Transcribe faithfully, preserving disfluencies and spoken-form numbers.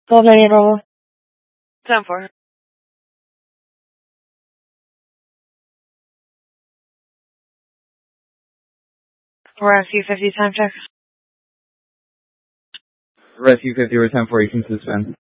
twelve ninety Bravo. ten four. Rescue fifty, time check. Rescue fifty, we're ten four, you can suspend.